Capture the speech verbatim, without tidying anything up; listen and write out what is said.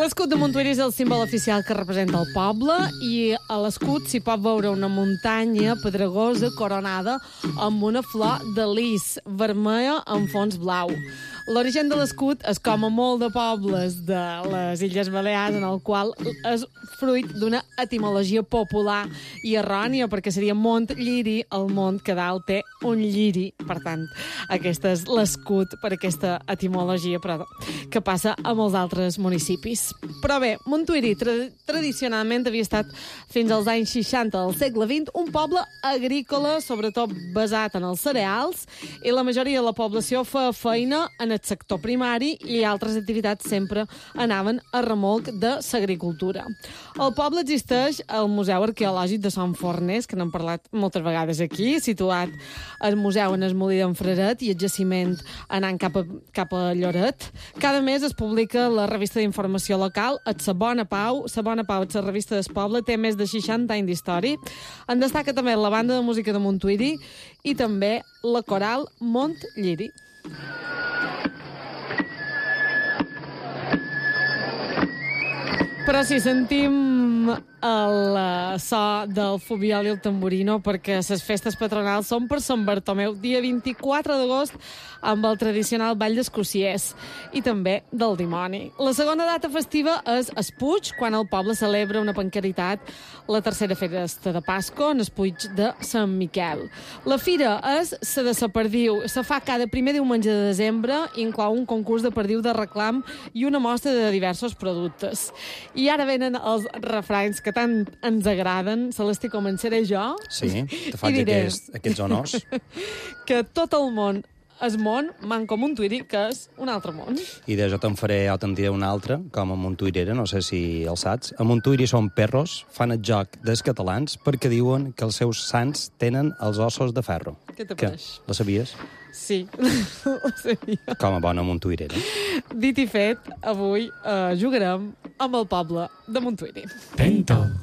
L'escut de Montuïri és el símbol oficial que representa el poble i a l'escut s'hi pot veure una muntanya pedregosa coronada amb una flor de lis vermella amb fons blau. L'origen de l'escut és com a molt de pobles de les Illes Balears, en el qual és fruit d'una etimologia popular i errònia, perquè seria Mont Lliri, el mont que dalt té un lliri. Per tant, aquest és l'escut per aquesta etimologia, però que passa a molts altres municipis. Però bé, Montuïri tra tradicionalment havia estat fins als anys seixanta del segle vint un poble agrícola, sobretot basat en els cereals, i la majoria de la població feia feina en el sector primari i altres activitats sempre anaven a remolc de l'agricultura. Al poble existeix el Museu Arqueològic de Sant Forners, que n'hem parlat moltes vegades aquí, situat al museu en el Molí d'en Freret i el jaciment anant cap a, cap a Lloret. Cada mes es publica la revista d'informació local, La Bona Pau. La Bona Pau, la revista del poble, té més de seixanta anys d'història. En destaca també la banda de música de Montuïri i també la coral Mont Lliri. Però si sentim el so del fubiol i el tamborino, perquè les festes patronals són per Sant Bartomeu, dia vint-i-quatre d'agost, amb el tradicional ball d'escociers i també del dimoni. La segona data festiva és el Puig, quan el poble celebra una pancaritat, la tercera festa de Pasco, en el Puig de Sant Miquel. La fira és la de la perdiu. Se fa cada primer diumenge de desembre, inclou un concurs de perdiu de reclam i una mostra de diversos productes. I ara venen els refranys que tant ens agraden. Celestí, començaré jo. Sí, te faig aquest, aquests honors. Que tot el món és món, manco Montuïri, que és un altre món. I de jo te'n faré, o te'n diré un altre, com a montuïrera, no sé si el saps. A Montuïri són perros, fan el joc dels catalans perquè diuen que els seus sants tenen els ossos de ferro. Què te pareix? La sabies? Sí, la sabia. Com a bona montuïrera. Dit i fet, avui eh, jugarem amb el poble de Montuïri. Pento.